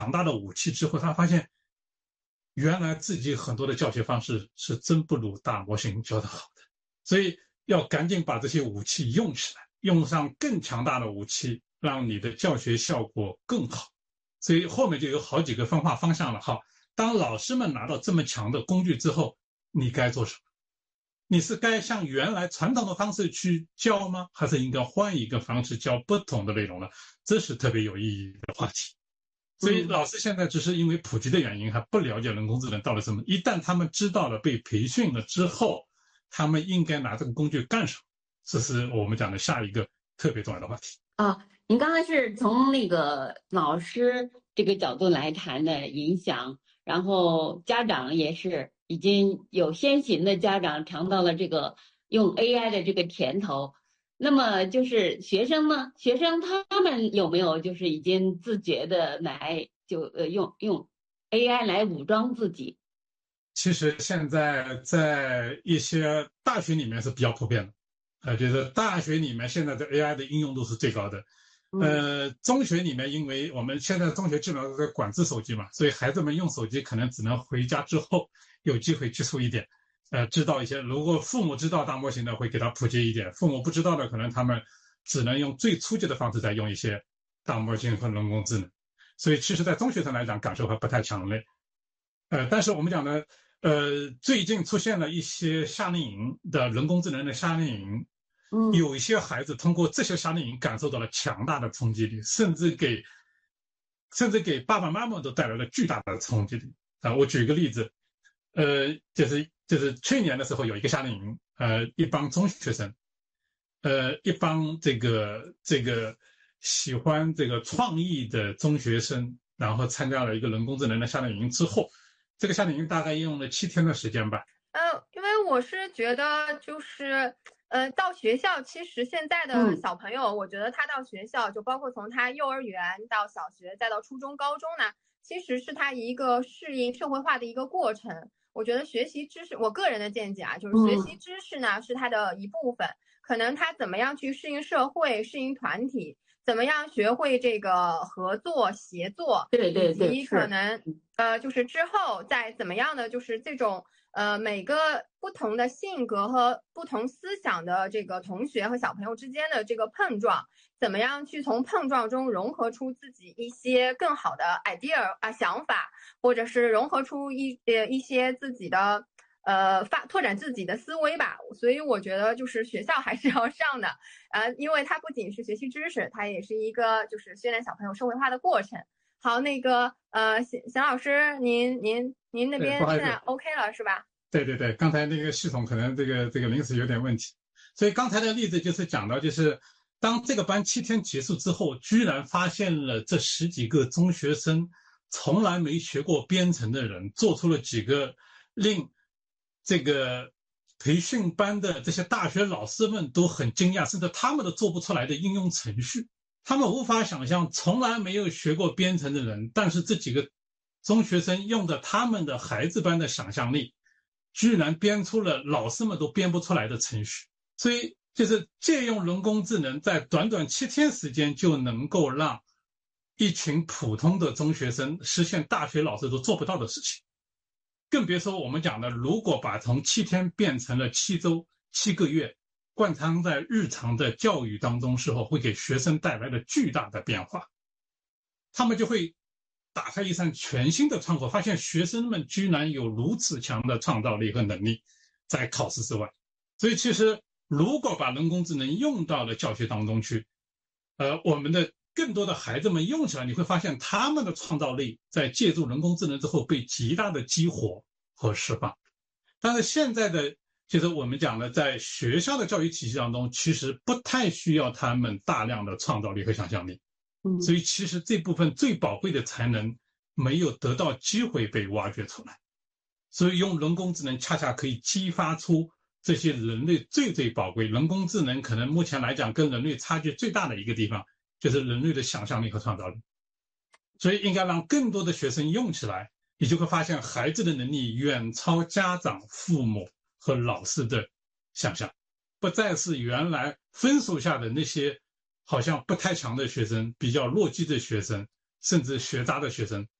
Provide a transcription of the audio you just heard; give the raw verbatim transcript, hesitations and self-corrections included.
强大的武器之后，他发现原来自己很多的教学方式是真不如大模型教的好的，所以要赶紧把这些武器用起来，用上更强大的武器，让你的教学效果更好。所以后面就有好几个分化方向了。好，当老师们拿到这么强的工具之后，你该做什么？你是该像原来传统的方式去教吗？还是应该换一个方式教不同的内容呢？这是特别有意义的话题。所以老师现在只是因为普及的原因还不了解人工智能到底什么，一旦他们知道了被培训了之后，他们应该拿这个工具干什么？这是我们讲的下一个特别重要的话题。 啊，您刚才是从那个老师这个角度来谈的影响，然后家长也是已经有先行的家长尝到了这个用 A I 的这个甜头。那么就是学生呢？学生他们有没有就是已经自觉的来就呃用用 A I 来武装自己？ 其实现在在一些大学里面是比较普遍的，呃，就是大学里面现在的 A I 的应用度是最高的。呃，中学里面，因为我们现在中学基本上都在管制手机嘛，所以孩子们用手机可能只能回家之后有机会接触一点，呃，知道一些。如果父母知道大模型的，会给他普及一点；父母不知道的，可能他们只能用最初级的方式在用一些大模型和人工智能。所以，其实，在中学生来讲，感受还不太强烈。呃，但是我们讲呢，呃，最近出现了一些夏令营的人工智能的夏令营。 嗯， 有一些孩子通过这些夏令营感受到了强大的冲击力，甚至给甚至给爸爸妈妈都带来了巨大的冲击力啊！我举一个例子，呃，就是就是去年的时候有一个夏令营，呃，一帮中学生，呃，一帮这个这个喜欢这个创意的中学生，然后参加了一个人工智能的夏令营之后，这个夏令营大概用了七天的时间吧。 呃，因为我是觉得就是，呃，到学校，其实现在的小朋友，我觉得他到学校，就包括从他幼儿园到小学，再到初中、高中呢，其实是他一个适应社会化的一个过程。我觉得学习知识，我个人的见解啊，就是学习知识呢是他的一部分，可能他怎么样去适应社会、适应团体，怎么样学会这个合作、协作， 对对对， 以及可能呃，就是之后再怎么样的，就是这种。呃，每个不同的性格和不同思想的这个同学和小朋友之间的这个碰撞，怎么样去从碰撞中融合出自己一些更好的 idea 啊想法，或者是融合出一呃一些自己的呃发拓展自己的思维吧。所以我觉得就是学校还是要上的，呃，因为它不仅是学习知识，它也是一个就是训练小朋友社会化的过程。好，那个呃，邢邢老师，您您您那边现在 OK 了是吧？ 对对对，刚才那个系统可能这个这个临时有点问题，所以刚才的例子就是讲到，就是当这个班七天结束之后，居然发现了这十几个中学生从来没学过编程的人，做出了几个令这个培训班的这些大学老师们都很惊讶，甚至他们都做不出来的应用程序。他们无法想象从来没有学过编程的人，但是这几个中学生用着他们的孩子般的想象力，居然编出了老师们都编不出来的程序。所以就是借用人工智能，在短短七天时间就能够让一群普通的中学生实现大学老师都做不到的事情。更别说我们讲的，如果把从七天变成了七周、七个月，贯穿在日常的教育当中时候，会给学生带来了巨大的变化。他们就会打开一扇全新的窗口，发现学生们居然有如此强的创造力和能力，在考试之外。所以其实如果把人工智能用到了教学当中去，呃，我们的更多的孩子们用起来，你会发现他们的创造力在借助人工智能之后被极大的激活和释放。但是现在的就是我们讲的，在学校的教育体系当中，其实不太需要他们大量的创造力和想象力。所以其实这部分最宝贵的才能没有得到机会被挖掘出来。所以用人工智能恰恰可以激发出这些人类最最宝贵。人工智能可能目前来讲跟人类差距最大的一个地方，就是人类的想象力和创造力。所以应该让更多的学生用起来，你就会发现孩子的能力远超家长、父母和老师的想象，不再是原来分数下的那些好像不太强的学生、比较弱鸡的学生甚至学渣的学生。